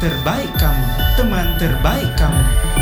terbaik kamu, teman terbaik kamu.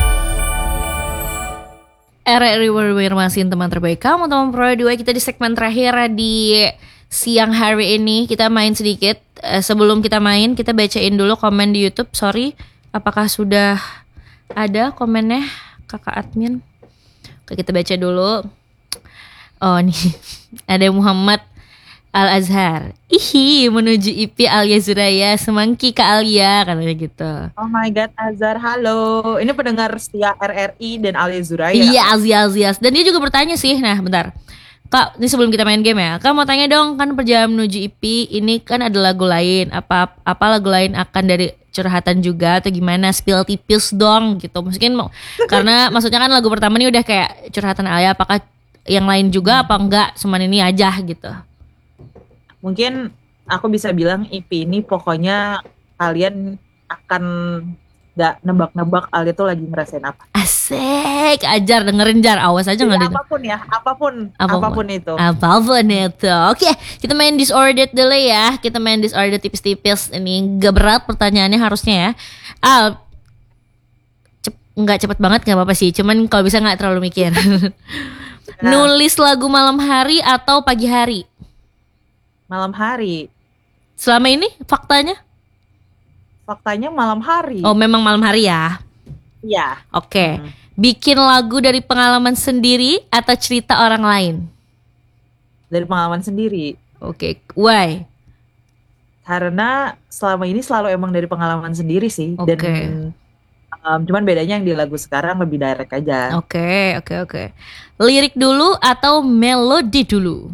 RRI Wirmasin, teman terbaik kamu, teman Pro 2. Kita di segmen terakhir di siang hari ini. Kita main sedikit. Sebelum kita main, kita bacain dulu komen di YouTube. Sorry, apakah sudah ada komennya kakak admin? Oke, kita baca dulu. Oh nih, ada Muhammad Al-Azhar. Ihi, menuju IP Alia Zuraya, semangki ke Alia, katanya gitu. Oh my god, Azhar, halo. Ini pendengar setia RRI dan Alia Zuraya. Iya, Azias. Dan dia juga bertanya sih, nah bentar Kak, ini sebelum kita main game ya, Kak mau tanya dong, kan perjalanan menuju IP ini kan ada lagu lain. Apa lagu lain akan dari curhatan juga atau gimana? Spill tipis dong gitu. Mungkin karena maksudnya kan lagu pertama ini udah kayak curhatan Alia, apakah yang lain juga apa enggak? Cuman ini aja gitu. Mungkin aku bisa bilang IP ini pokoknya kalian akan gak nebak-nebak Alia tuh lagi ngerasain apa. Asik, ajar dengerin Jar, awas aja nggak denger. Apapun itu. Apapun itu. Oke, kita main disordered dulu ya. Kita main disordered tipis-tipis. Ini gak berat pertanyaannya harusnya ya. Nggak cepet banget nggak apa-apa sih. Cuman kalau bisa nggak terlalu mikir. Nulis lagu malam hari atau pagi hari? Malam hari. Selama ini faktanya? Faktanya malam hari. Oh, memang malam hari ya? Iya. Oke. Bikin lagu dari pengalaman sendiri atau cerita orang lain? Dari pengalaman sendiri. Oke. Why? Karena selama ini selalu emang dari pengalaman sendiri sih. Oke. Dan cuman bedanya yang di lagu sekarang lebih direct aja. Oke. Lirik dulu atau melodi dulu?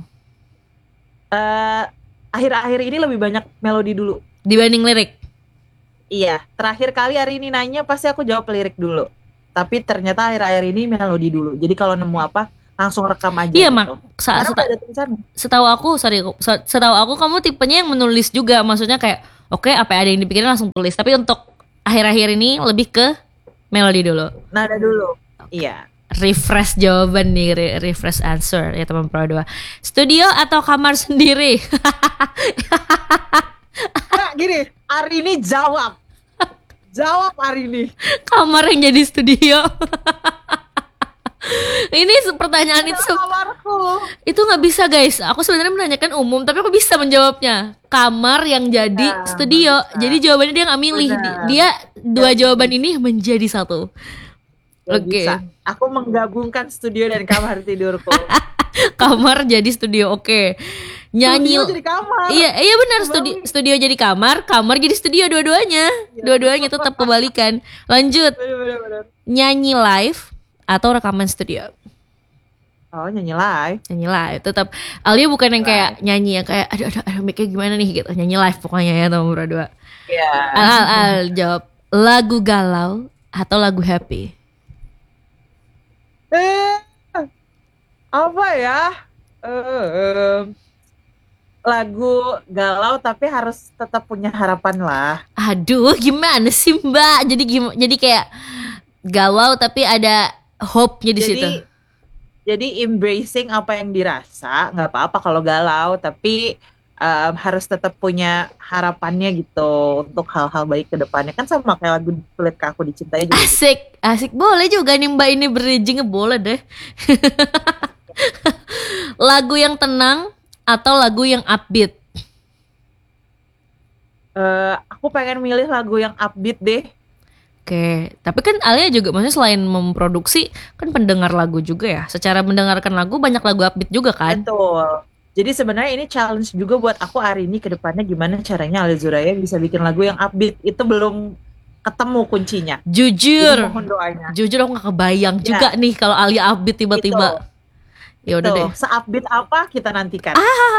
Akhir-akhir ini lebih banyak melodi dulu dibanding lirik. Iya, terakhir kali hari ini nanya pasti aku jawab lirik dulu. Tapi ternyata akhir-akhir ini melodi dulu. Jadi kalau nemu apa langsung rekam aja. Iya, gitu. Setahu setahu aku kamu tipenya yang menulis juga. Maksudnya kayak oke, apa ada yang dipikirin langsung tulis. Tapi untuk akhir-akhir ini lebih ke melodi dulu. Nada dulu. Iya. Refresh jawaban nih, refresh answer ya teman Pro 2. Studio atau kamar sendiri? Nah, gini, hari ini jawab hari ini. Kamar yang jadi studio. Ini pertanyaan itu nggak bisa guys. Aku sebenarnya menanyakan umum, tapi aku bisa menjawabnya. Kamar yang jadi studio. Bisa. Jadi jawabannya dia nggak milih. Dia dua jawaban ini menjadi satu. Oke. Aku menggabungkan studio dan kamar tidurku. Kamar jadi studio, oke. Nyanyi. Studio jadi kamar. Iya benar, studio jadi kamar jadi studio, dua-duanya. Ya, dua-duanya tetap kebalikan. Lanjut. Bener. Nyanyi live atau rekaman studio? Oh, nyanyi live. Tetap. Alia bukan yang kayak nyanyi yang kayak aduh mic-nya gimana nih gitu. Nyanyi live pokoknya ya teman Pro 2. Iya. Al jawab lagu galau atau lagu happy? Apa ya? Lagu galau tapi harus tetap punya harapan lah. Aduh, gimana sih Mbak? Jadi kayak galau tapi ada hope-nya di situ. Jadi embracing apa yang dirasa, nggak apa-apa kalau galau, tapi harus tetap punya harapannya gitu untuk hal-hal baik ke depannya. Kan sama kayak lagu Pelit Aku Dicintai juga. Asik boleh juga nih Mbak ini bridging-nya boleh deh. Lagu yang tenang atau lagu yang upbeat? Aku pengen milih lagu yang upbeat deh. Oke, tapi kan Alia juga maksudnya selain memproduksi kan pendengar lagu juga ya. Secara mendengarkan lagu banyak lagu upbeat juga kan? Betul. Jadi sebenarnya ini challenge juga buat aku hari ini ke depannya gimana caranya Alia Zuraya bisa bikin lagu yang upbeat. Itu belum ketemu kuncinya. Jujur. Mohon doanya. Jujur aku gak kebayang juga nih kalau Alia upbeat tiba-tiba. Ya udah deh. Se-upbeat apa kita nantikan.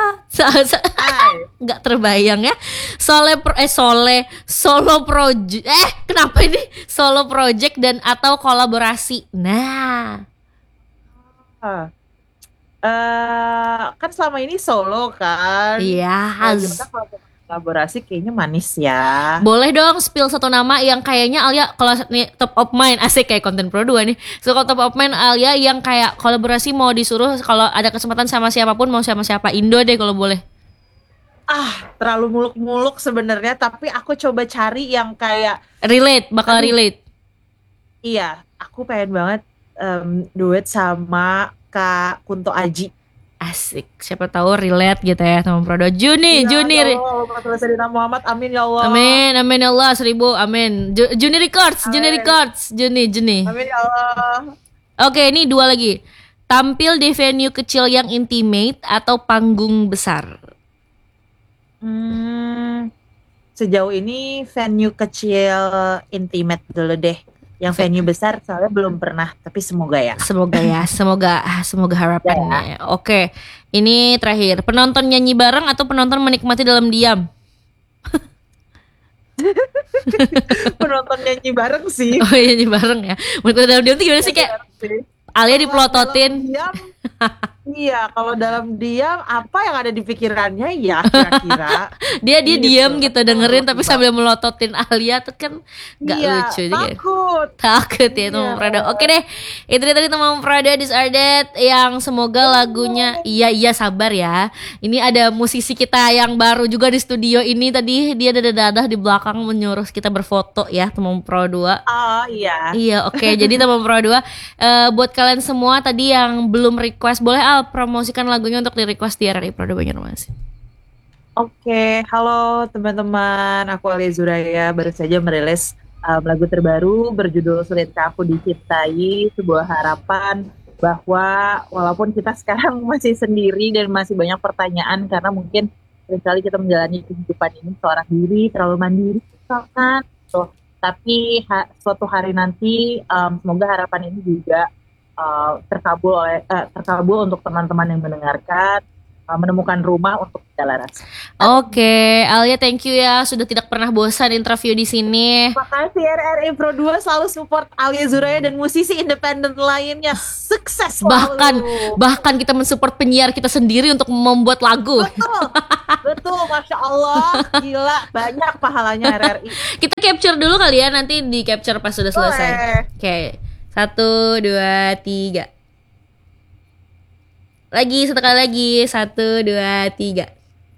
Nggak terbayang ya. Solo project. Kenapa ini? Solo project dan atau kolaborasi. Nah. Kan selama ini solo kan. Iya. Kalau kolaborasi kayaknya manis ya. Boleh dong spill satu nama yang kayaknya Alia kalau nih top of mind, asik kayak konten Pro 2 nih. So kalau top of mind Alia yang kayak kolaborasi mau disuruh kalau ada kesempatan sama siapapun mau sama siapa, Indo deh kalau boleh. Terlalu muluk-muluk sebenarnya, tapi aku coba cari yang kayak Bakal aduh, relate. iya, aku pengen banget duet sama Kak Kunto Aji. Asik, siapa tahu relate gitu ya teman Prodo. Juni, Iya, Juni. ya Allah, Allahumma sholli ala sayyidina Muhammad, amin ya Allah. Amin, amin ya Allah 1000, amin. Juni Records, Juni Amin, Records, Juni, Juni. amin ya Allah. Oke, ini dua lagi. Tampil di venue kecil yang intimate atau panggung besar? Hmm, Sejauh ini venue kecil intimate dulu deh. Yang venue besar soalnya belum pernah, tapi semoga ya. Semoga ya, semoga harapannya. Oke, ini terakhir. Penonton nyanyi bareng atau penonton menikmati dalam diam? Penonton nyanyi bareng sih. Oh iya, nyanyi bareng ya. Menikmati dalam diam tuh gimana sih, kayak Bareng sih. Alia Kalau dalam dipelototin? diam, iya, kalau dalam diam apa yang ada di pikirannya ya kira-kira Dia gitu. diam gitu dengerin tapi Tiba-tiba. sambil melototin Alia tuh kan gak Iya, lucu juga. takut. Takut ya Iya. teman Prada. Oke deh, itu dia tadi teman Prada This Are That yang semoga lagunya. Iya sabar ya. Ini ada musisi kita yang baru juga di studio ini, tadi dia dadah di belakang menyuruh kita berfoto ya teman Pro 2. Oh iya. Iya, oke. Jadi teman Pro 2, buat kalian semua tadi yang belum request, boleh Al promosikan lagunya untuk di request di RRI Pro 2 Banjarmasin. Oke, halo teman-teman, aku Alia Zuraya baru saja merilis lagu terbaru berjudul Sulitkah Aku Dicintai, sebuah harapan bahwa walaupun kita sekarang masih sendiri dan masih banyak pertanyaan karena mungkin seringkali kita menjalani kehidupan ini seorang diri, terlalu mandiri, misalkan, gitu. Tapi suatu hari nanti semoga harapan ini juga terkabul untuk teman-teman yang mendengarkan, menemukan rumah untuk segala rasa. Oke, Alia thank you ya sudah tidak pernah bosan interview di sini. Makasih RRI Pro 2 selalu support Alia Zuraya dan musisi independen lainnya. Sukses selalu. Bahkan kita mensupport penyiar kita sendiri untuk membuat lagu. Betul, Masya Allah. Gila, banyak pahalanya RRI. Kita capture dulu kali ya, nanti di capture pas sudah selesai. Boleh. Oke, 1, 2, 3. Lagi, satu kali lagi. 1, 2, 3.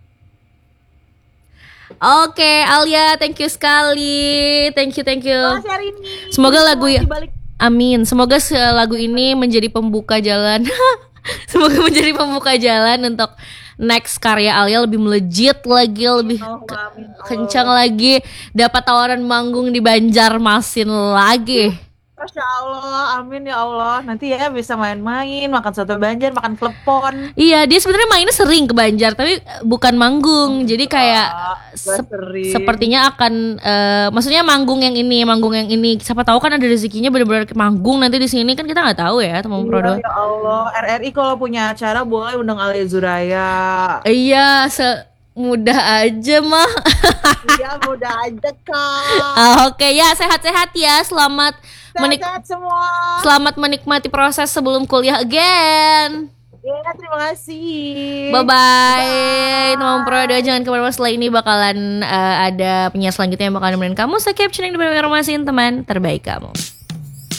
Oke, Alia, thank you sekali. Thank you. Makasih hari ini. Semoga lagu ya. Dibalik. Amin. Semoga lagu ini menjadi pembuka jalan. Semoga menjadi pembuka jalan untuk next karya Alia lebih melejit lagi, lebih kencang lagi, dapat tawaran manggung di Banjarmasin lagi. Masya Allah, amin ya Allah. Nanti ya bisa main-main, makan soto Banjar, makan klepon. Iya, dia sebenarnya mainnya sering ke Banjar, tapi bukan manggung. Jadi kayak sepertinya akan, maksudnya manggung yang ini. Siapa tahu kan ada rezekinya benar-benar manggung nanti di sini, kan kita nggak tahu ya teman Prodo. Ya Allah, RRI kalau punya acara boleh undang Alia Zuraya. Iya, mudah aja mah. Iya, mudah aja Kak. Oke ya, sehat-sehat ya. Sehat semua. Selamat menikmati proses sebelum kuliah again. Ya, terima kasih. Bye-bye. Teman Prodo, jangan kemana-mana, setelah ini bakalan ada penyiar selanjutnya yang bakalan nemenin kamu. Saya captioning di Banjarmasin, teman terbaik kamu.